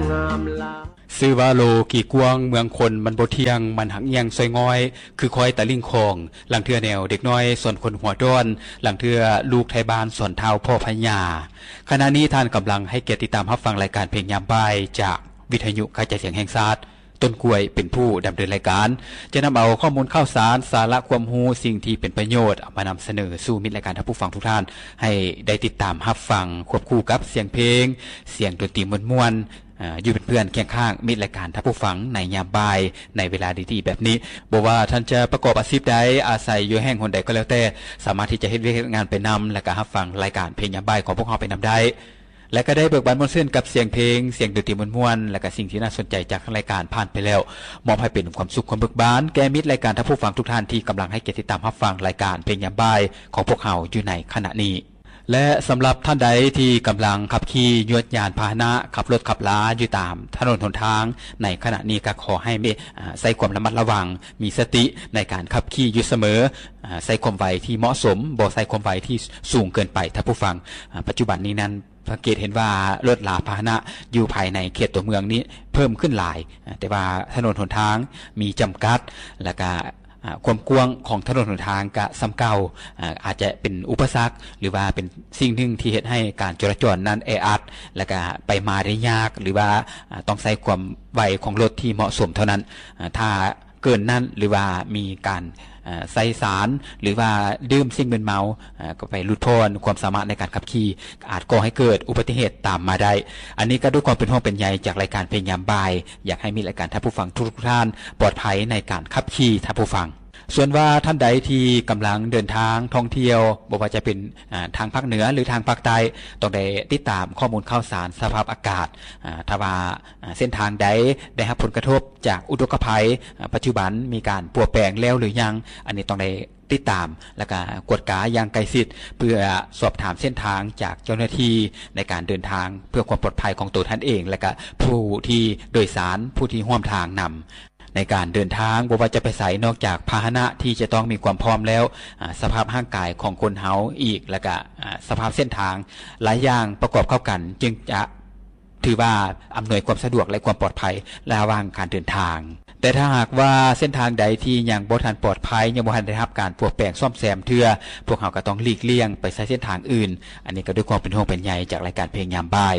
งามลาซื้อว่าโลกี่กวางเมืองคนมันบ่เที่ยงมันหักเอียงซอยง้อยคือคอยตะลิ่งคองหลังเทือแนวเด็กน้อยส่วนคนหัวด้อนหลังเทือลูกไทยบ้านส่วนเท้าพ่อพญาขณะนี้ท่านกำลังให้เกียรติติดตามรับฟังรายการเพลงยามบ่ายจากวิทยุกระจายเสียงแห่งชาติต้นกล้วยเป็นผู้ดำเนินรายการจะนำเอาข้อมูลข่าวสารสาระความรู้สิ่งที่เป็นประโยชน์มานำเสนอสู่มิตรรายการท่านผู้ฟังทุกท่านให้ได้ติดตามรับฟังควบคู่กับเสียงเพลงเสียงดนตรีม่วนอยู่เป็นเพื่อนเคียงข้างมิตรรายการท่านผู้ฟังในยามบ่ายในเวลาดีๆแบบนี้บอกว่าท่านจะประกอบอาชีพใดอาศัยอยู่แห่งหนใดก็แล้วแต่สามารถที่จะเฮ็ดงานไปนำและก็รับฟังรายการเพลงยามบ่ายของพวกเราไปนำได้และก็ได้เบิกบานมวลเส้นกับเสียงเพลงเสียงดนตรีม่วนๆและก็สิ่งที่น่าสนใจจากรายการผ่านไปแล้วมอบให้เป็นความสุขความเบิกบานแก่มิตรรายการท่านผู้ฟังทุกท่านที่กำลังให้เกียรติติดตามรับฟังรายการเพลงยามบ่ายของพวกเราอยู่ในขณะนี้และสำหรับท่านใดที่กำลังขับขี่ยวดยานพาหนะขับรถขับลาอยู่ตามถนนหนทางในขณะนี้ก็ขอให้ใส่ความระมัดระวังมีสติในการขับขี่อยู่เสมอใส่ความไวที่เหมาะสมบ่ใส่ความไวที่สูงเกินไปท่านผู้ฟังปัจจุบันนี้นั้นสังเกตเห็นว่ารถลาพาหนะอยู่ภายในเขตตัวเมืองนี้เพิ่มขึ้นหลายแต่ว่าถนนหนทางมีจำกัดและก็ความกว้างของถนนหนทางกะซ้ำเก่าอาจจะเป็นอุปสรรคหรือว่าเป็นสิ่งหนึ่งที่เฮ็ดให้การจราจรนั้นแออัดและก็ไปมาได้ยากหรือว่าต้องใช้ความไวของรถที่เหมาะสมเท่านั้นถ้าเกินนั้นหรือว่ามีการใส่สารหรือว่าดื่มสิ่งมึนเมาก็ไปลดทอนความสามารถในการขับขี่อาจก่อให้เกิดอุบัติเหตุตามมาได้อันนี้ก็ด้วยความเป็นห่วงเป็นใยจากรายการเพลงยามบ่ายอยากให้มีรายการท่านผู้ฟังทุกท่านปลอดภัยในการขับขี่ท่านผู้ฟังส่วนว่าท่านใดที่กำลังเดินทางท่องเที่ยวบ่ว่าจะเป็นทางภาคเหนือหรือทางภาคใต้ต้องได้ติดตามข้อมูลข่าวสารสภาพอากาศถ้าว่าเส้นทางใดได้รับผลกระทบจากอุทกภัยปัจจุบันมีการปรับแปลงแล้วหรือยังอันนี้ต้องได้ติดตามและก็กวดกาอย่างใกล้ชิดเพื่อสอบถามเส้นทางจากเจ้าหน้าที่ในการเดินทางเพื่อความปลอดภัยของตัวท่านเองและก็ผู้ที่โดยสารผู้ที่ร่วมทางนำในการเดินทางบ่ว่าจะไปไสนอกจากพาหนะที่จะต้องมีความพร้อมแล้วสภาพร่างกายของคนเฮาอีกแล้วก็สภาพเส้นทางหลายอย่างประกอบเข้ากันจึงจะถือว่าอำนวยความสะดวกและความปลอดภัยระหว่างการเดินทางแต่ถ้าหากว่าเส้นทางใดที่ยังบ่ทันปลอดภัยยังบ่ทันได้รับการปรับแปลงซ่อมแซมเทื่อพวกเฮาก็ต้องหลีกเลี่ยงไปใช้เส้นทางอื่นอันนี้ก็ด้วยความเป็นห่วงเป็นใยจากรายการเพลงยามบ่าย